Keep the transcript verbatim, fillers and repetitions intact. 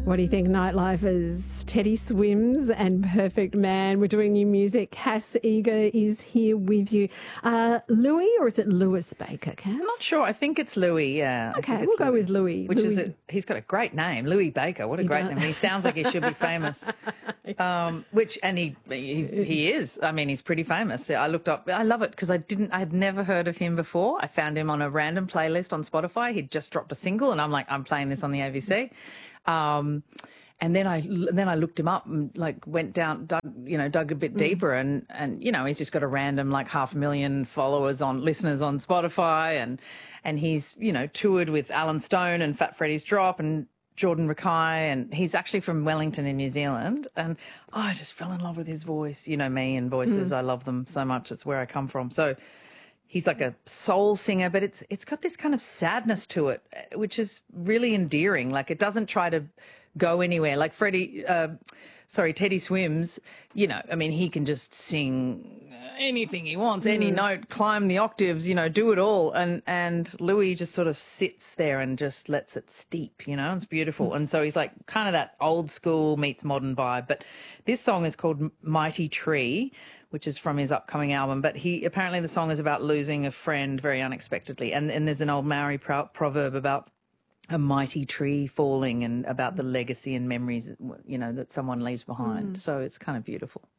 What do you think, Nightlifers? Teddy Swims and Perfect Man. We're doing new music. Cass Eager is here with you. Uh, Louis, or is it Lewis Baker, Cass? I'm not sure. I think it's Louis, yeah. Okay, we'll go with Louis. Which Louis. is, a, he's got a great name, Louis Baker. What a He great does. name. He sounds like he should be famous. Um, which, and he, he he is. I mean, he's pretty famous. I looked up, I love it because I didn't, I had never heard of him before. I found him on a random playlist on Spotify. He'd just dropped a single and I'm like, I'm playing this on the A B C. Um, And then I then I looked him up and like went down, dug, you know, dug a bit deeper, and and you know he's just got a random like half a million followers on listeners on Spotify, and and he's you know toured with Alan Stone and Fat Freddy's Drop and Jordan Mackay, and he's actually from Wellington in New Zealand, and oh, I just fell in love with his voice. You know me and voices, I love them so much. It's where I come from. So he's like a soul singer, but it's it's got this kind of sadness to it, which is really endearing. Like it doesn't try to go anywhere. Like Freddie, uh, sorry, Teddy Swims, you know, I mean, he can just sing anything he wants, any Mm. note, climb the octaves, you know, do it all. And, and Louis just sort of sits there and just lets it steep, you know, it's beautiful. Mm. And so he's like kind of that old school meets modern vibe. But this song is called Mighty Tree, which is from his upcoming album. But he, apparently the song is about losing a friend very unexpectedly. And, and there's an old Maori pro- proverb about a mighty tree falling and about the legacy and memories, you know, that someone leaves behind. Mm. So it's kind of beautiful.